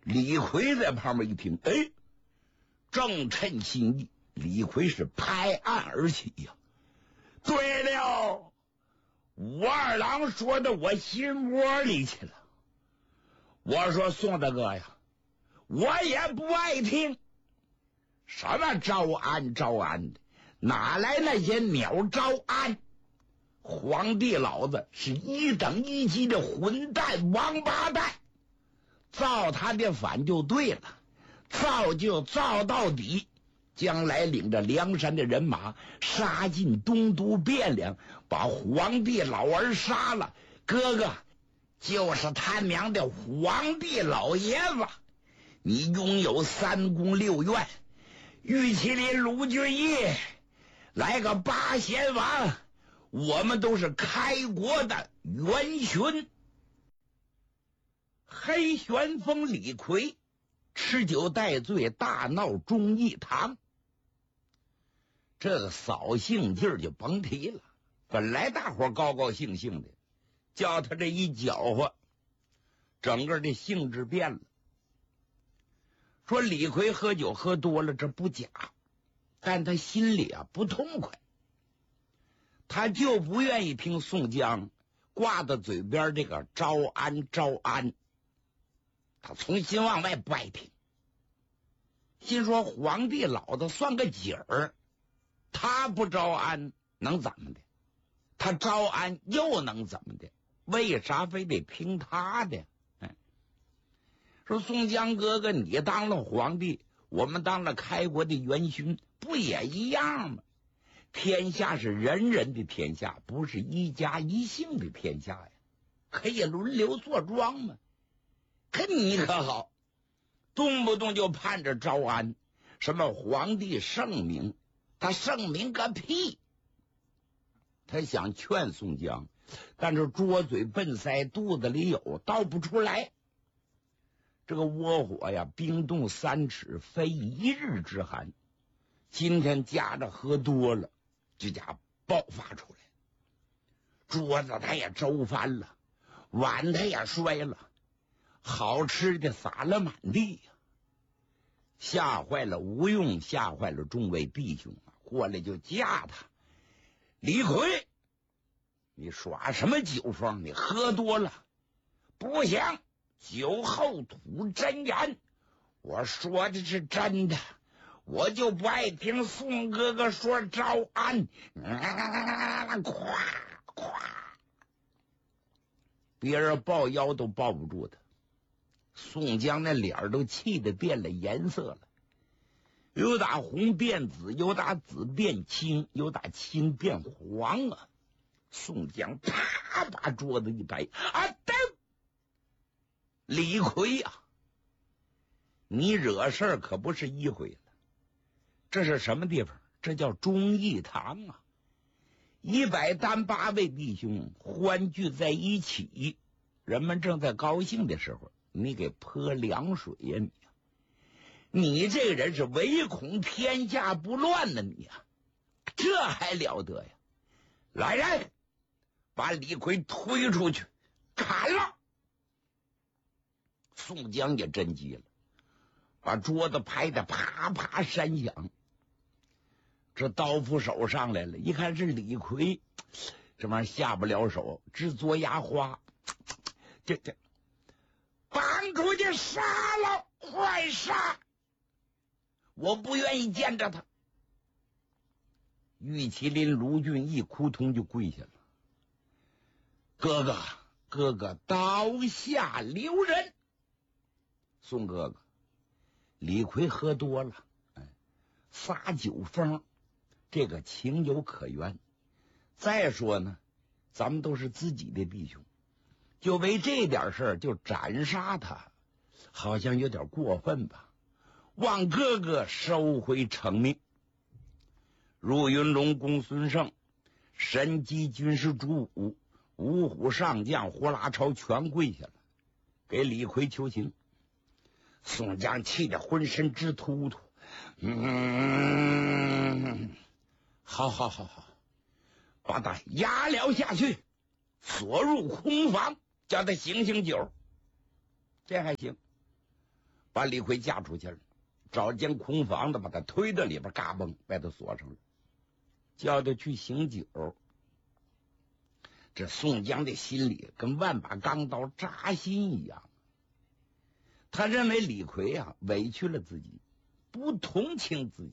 李逵在旁边一听，哎，正趁心意，李逵是拍案而起呀。对了，武二郎说的我心窝里去了。我说宋大哥呀，我也不爱听什么招安招安的，哪来那些鸟招安？皇帝老子是一等一级的混蛋王八蛋，造他的反就对了，造就造到底，将来领着梁山的人马杀进东都汴梁，把皇帝老儿杀了，哥哥就是他娘的皇帝老爷子。你拥有三宫六院，玉麒麟卢俊义来个八贤王，我们都是开国的元勋。黑旋风李逵吃酒带醉，大闹忠义堂。这个扫兴劲儿就甭提了，本来大伙高高兴兴的，叫他这一搅和，整个的兴致变了。说李逵喝酒喝多了，这不假，但他心里不痛快，他就不愿意听宋江挂在嘴边这个招安招安，他从心往外不爱听，心说皇帝老子算个景儿，他不招安能怎么的？他招安又能怎么的？为啥非得听他的？说宋江哥哥，你当了皇帝，我们当了开国的元勋，不也一样吗？天下是人人的天下，不是一家一姓的天下呀，可以轮流坐庄吗？可你可好，动不动就盼着招安，什么皇帝圣明，他圣明个屁！他想劝宋江，但是拙嘴笨腮，肚子里有道不出来。这个窝火呀，冰冻3尺，非一日之寒。今天夹着喝多了，这家爆发出来，桌子他也周翻了，碗他也摔了，好吃的撒了满地呀，吓坏了吴用，吓坏了众位弟兄过来就架他。李逵，你耍什么酒疯？你喝多了不行，酒后吐真言，我说的是真的，我就不爱听宋哥哥说招安。夸夸，别人抱腰都抱不住他。宋江那脸都气得变了颜色了，由打红变紫，由打紫变青，由打青变黄啊！宋江啪把桌子一摆，李逵呀，你惹事儿可不是一回了。这是什么地方？这叫忠义堂啊！138位弟兄欢聚在一起，人们正在高兴的时候，你给泼凉水呀你这个人是唯恐天下不乱呢你呀，这还了得呀！来人，把李逵推出去砍了！宋江也真急了，把桌子拍得啪啪山响。这刀斧手上来了，一看是李逵，这玩意儿下不了手，直嘬牙花。这绑出去杀了，快杀！我不愿意见着他。玉麒麟卢俊义扑通就跪下了，哥哥刀下留人。宋哥哥，李逵喝多了，撒酒疯，这个情有可原。再说呢，咱们都是自己的弟兄，就为这点事儿就斩杀他，好像有点过分吧？望哥哥收回成命。入云龙公孙胜、神机军师朱武、五虎上将呼啦超全跪下了，给李逵求情。宋江气得浑身直突突，好，把他押了下去，锁入空房，叫他醒醒酒。这还行， 把李逵架出去了，找间空房子把他推到里边，嘎嘣把他锁上了，叫他去醒酒。这宋江的心里跟万把钢刀扎心一样，他认为李逵啊委屈了自己，不同情自己。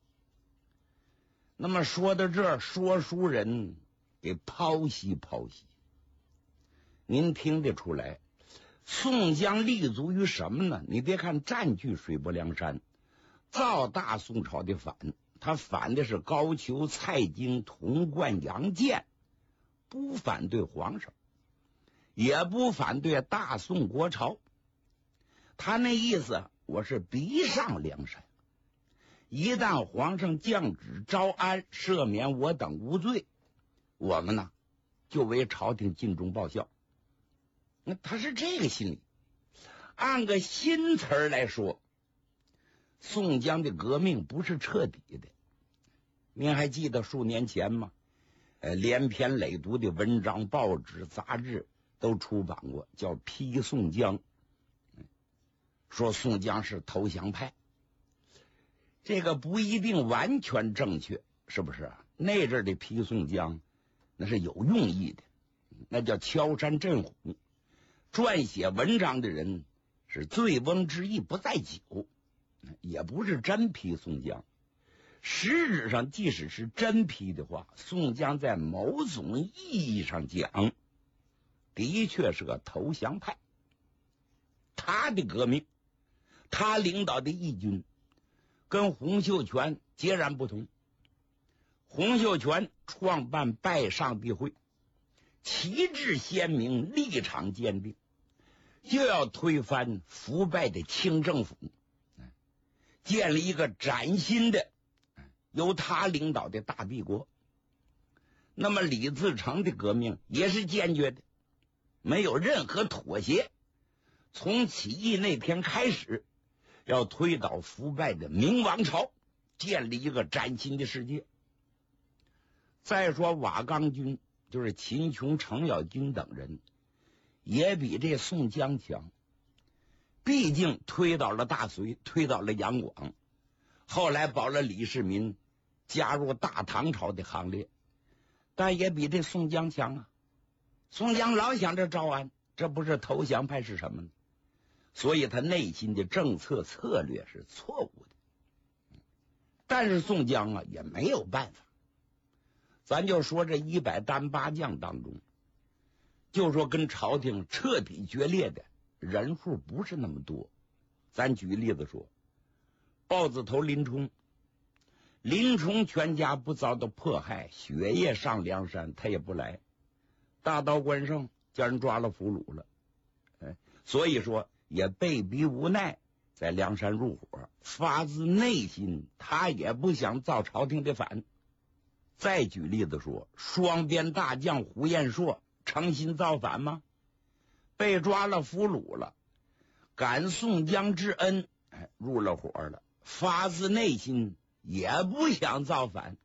那么说到这儿，说书人给剖析剖析，您听得出来，宋江立足于什么呢？你别看占据水泊梁山，造大宋朝的反，他反的是高俅、蔡京、童贯、杨坚，不反对皇上，也不反对大宋国朝。他那意思，我是逼上梁山，一旦皇上降旨招安，赦免我等无罪，我们呢就为朝廷尽忠报效。那他是这个心理。按个新词儿来说，宋江的革命不是彻底的。您还记得数年前吗？连篇累牍的文章、报纸、杂志都出版过，叫批宋江，说宋江是投降派。这个不一定完全正确，是不是？那阵的批宋江那是有用意的，那叫敲山震虎。撰写文章的人是醉翁之意不在酒，也不是真批宋江。实质上，即使是真批的话，宋江在某种意义上讲，的确是个投降派。他的革命，他领导的义军，跟洪秀全截然不同。洪秀全创办拜上帝会，旗帜鲜明，立场坚定，就要推翻腐败的清政府，建立一个崭新的由他领导的大帝国。那么李自成的革命也是坚决的，没有任何妥协，从起义那天开始，要推倒腐败的明王朝，建立一个崭新的世界。再说瓦岗军，就是秦琼、程咬金等人，也比这宋江强，毕竟推倒了大隋，推倒了杨广，后来保了李世民，加入大唐朝的行列，但也比这宋江强啊。宋江老想着招安，这不是投降派是什么呢？所以他内心的政策策略是错误的。但是宋江啊也没有办法。咱就说这100单八将当中，就说跟朝廷彻底决裂的人数不是那么多。咱举例子说，豹子头林冲，林冲全家不遭到迫害，雪夜上梁山他也不来，大刀关胜叫人抓了俘虏了，所以说也被逼无奈在梁山入伙，发自内心他也不想造朝廷的反。再举例子说，双边大将胡彦硕诚心造反吗？被抓了俘虏了，感宋江之恩，入了伙了，发自内心也不想造反。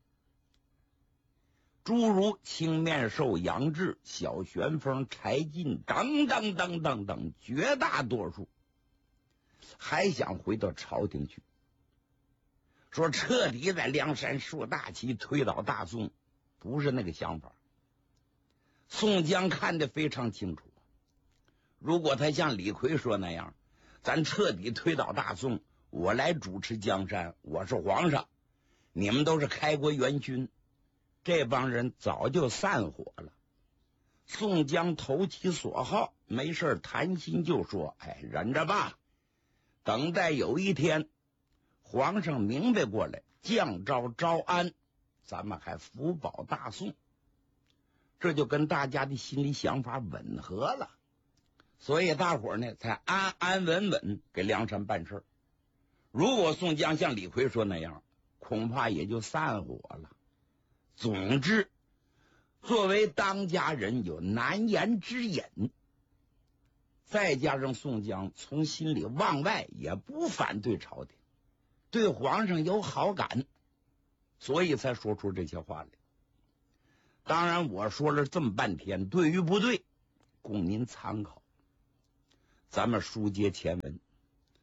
诸如青面兽杨志、小旋风柴进等等等等等，绝大多数还想回到朝廷去，说彻底在梁山竖大旗，推倒大宋，不是那个想法。宋江看得非常清楚，如果他像李逵说那样，咱彻底推倒大宋，我来主持江山，我是皇上，你们都是开国元勋，这帮人早就散伙了。宋江投其所好，没事谈心就说，忍着吧，等待有一天皇上明白过来，降诏招安，咱们还福保大宋。这就跟大家的心理想法吻合了，所以大伙呢才安安稳稳给梁山办事。如果宋江像李逵说那样，恐怕也就散伙了。总之，作为当家人有难言之隐，再加上宋江从心里往外也不反对朝廷，对皇上有好感，所以才说出这些话来。当然我说了这么半天，对与不对供您参考。咱们书接前文，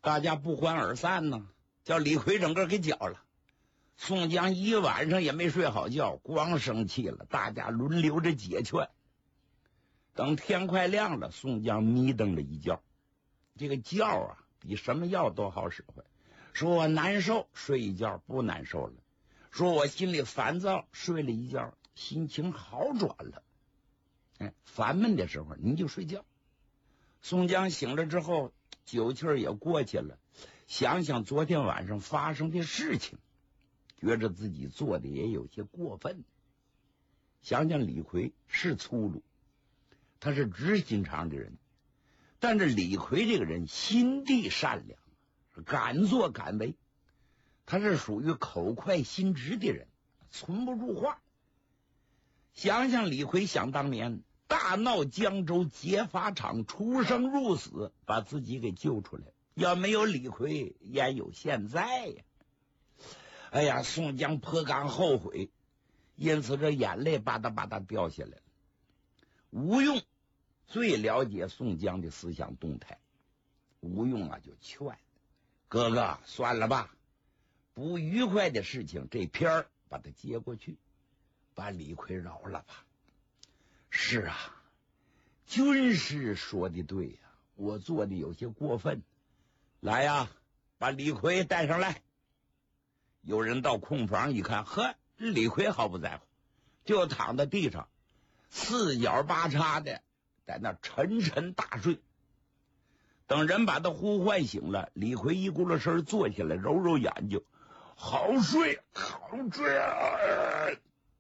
大家不欢而散呢，叫李逵整个给搅了。宋江一晚上也没睡好觉，光生气了，大家轮流着解劝。等天快亮了，宋江迷瞪了一觉。这个觉啊，比什么药都好使唤。说我难受，睡一觉不难受了；说我心里烦躁，睡了一觉，心情好转了。烦闷的时候你就睡觉。宋江醒了之后，酒气儿也过去了，想想昨天晚上发生的事情，觉着自己做的也有些过分。想想李逵是粗鲁，他是直心肠的人，但是李逵这个人心地善良，敢作敢为，他是属于口快心直的人，存不住话。想想李逵想当年大闹江州劫法场，出生入死，把自己给救出来，要没有李逵焉有现在呀？哎呀，宋江颇感后悔，因此这眼泪吧嗒吧嗒掉下来了。吴用最了解宋江的思想动态，吴用就劝哥哥算了吧，不愉快的事情这篇儿把它接过去，把李逵饶了吧。是啊，军师说的对呀，我做的有些过分。来呀，把李逵带上来。有人到空房一看，呵，李逵毫不在乎，就躺在地上，四脚八叉的在那沉沉大睡。等人把他呼唤醒了，李逵一咕噜身坐起来，揉揉眼睛，好睡好睡啊！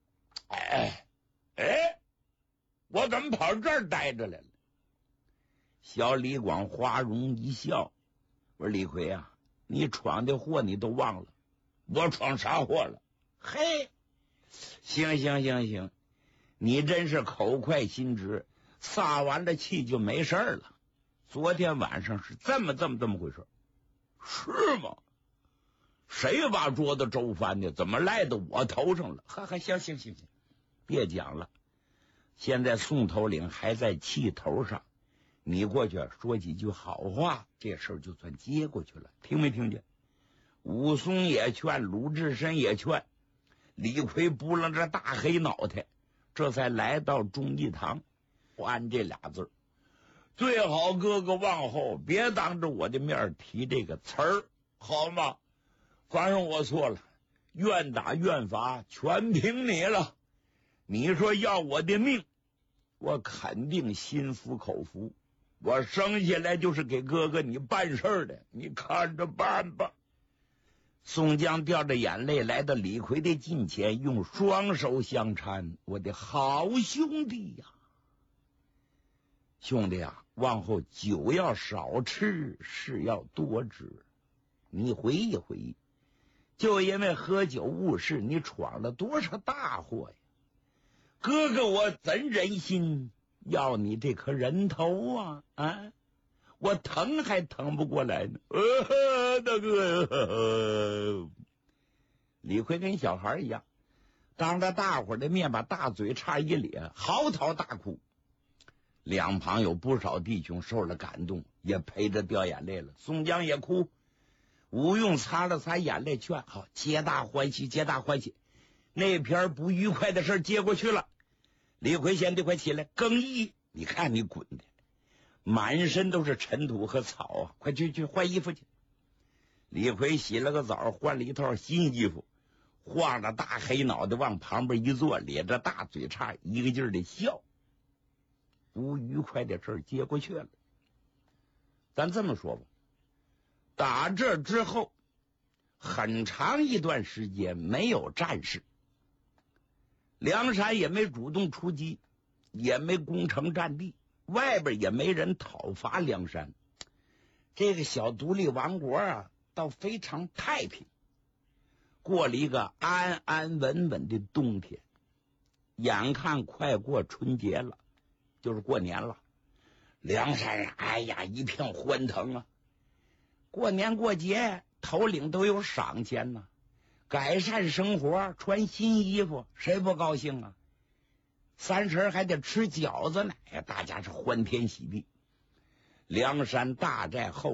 我怎么跑这儿待着来了？小李广花容一笑，我说李逵啊，你闯的祸你都忘了，我闯啥祸了？嘿，行，你真是口快心直，撒完了气就没事了。昨天晚上是这么回事。是吗？谁把桌子周翻的？怎么赖到我头上了？行，别讲了。现在宋头领还在气头上，你过去说几句好话，这事儿就算接过去了。听没听见？武松也劝，鲁智深也劝，李逵拨楞着大黑脑袋，这才来到忠义堂，按这俩字儿。最好哥哥往后别当着我的面提这个词儿，好吗？反正我错了，愿打愿罚全凭你了。你说要我的命，我肯定心服口服，我生下来就是给哥哥你办事的，你看着办吧。宋江掉着眼泪来到李逵的近前，用双手相搀，我的好兄弟呀，兄弟啊，往后酒要少吃，事要多知。你回忆回忆，就因为喝酒误事，你闯了多少大祸呀？哥哥我怎忍心要你这颗人头啊？我疼还疼不过来呢。大哥，李逵跟小孩一样，当着大伙的面把大嘴叉一咧，嚎啕大哭。两旁有不少弟兄受了感动，也陪着掉眼泪了。宋江也哭，吴用擦了擦眼泪，劝好，皆大欢喜，那篇不愉快的事接过去了。李逵先得快起来更衣，你看你滚的满身都是尘土和草快去换衣服去。李逵洗了个澡，换了一套新衣服，晃着大黑脑袋往旁边一坐，咧着大嘴叉，一个劲儿的笑。不愉快的事接过去了。咱这么说吧，打这之后很长一段时间没有战事，梁山也没主动出击，也没攻城占地，外边也没人讨伐梁山，这个小独立王国倒非常太平，过了一个安安稳稳的冬天。眼看快过春节了，就是过年了，梁山一片欢腾啊！过年过节头领都有赏钱呢，改善生活，穿新衣服，谁不高兴啊？30还得吃饺子呢，大家是欢天喜地。梁山大寨后